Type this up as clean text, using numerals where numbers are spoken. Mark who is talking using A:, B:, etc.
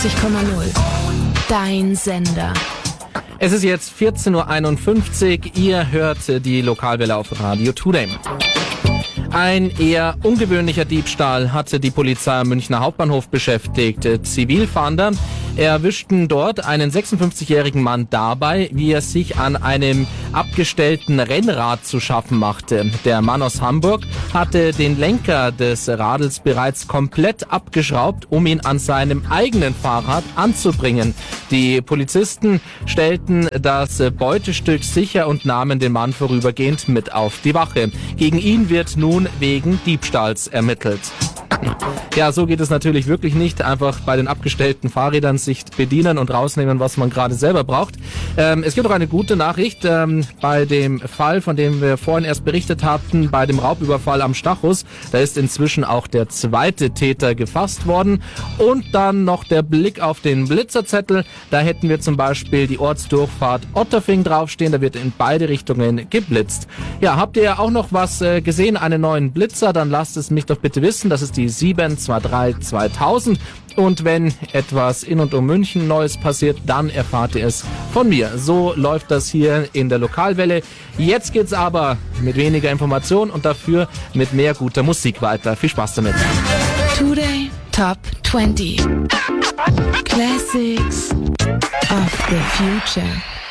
A: Dein Sender.
B: Es ist jetzt 14:51 Uhr. Ihr hört die Lokalwelle auf Radio Today. Ein eher ungewöhnlicher Diebstahl hatte die Polizei am Münchner Hauptbahnhof beschäftigt. Zivilfahnder erwischten dort einen 56-jährigen Mann dabei, wie er sich an einem abgestellten Rennrad zu schaffen machte. Der Mann aus Hamburg hatte den Lenker des Radls bereits komplett abgeschraubt, um ihn an seinem eigenen Fahrrad anzubringen. Die Polizisten stellten das Beutestück sicher und nahmen den Mann vorübergehend mit auf die Wache. Gegen ihn wird nun wegen Diebstahls ermittelt. Ja, so geht es natürlich wirklich nicht. Einfach bei den abgestellten Fahrrädern sich bedienen und rausnehmen, was man gerade selber braucht. Es gibt auch eine gute Nachricht. Bei dem Fall, von dem wir vorhin erst berichtet hatten, bei dem Raubüberfall am Stachus, da ist inzwischen auch der zweite Täter gefasst worden. Und dann noch der Blick auf den Blitzerzettel. Da hätten wir zum Beispiel die Ortsdurchfahrt Otterfing draufstehen. Da wird in beide Richtungen geblitzt. Ja, habt ihr auch noch was gesehen, einen neuen Blitzer? Dann lasst es mich doch bitte wissen. Das ist die 723-2000. Und wenn etwas in und um München Neues passiert, dann erfahrt ihr es von mir. So läuft das hier in der Lokalwelle. Jetzt geht's aber mit weniger Information und dafür mit mehr guter Musik weiter. Viel Spaß damit.
A: Today Top 20 Classics of the Future.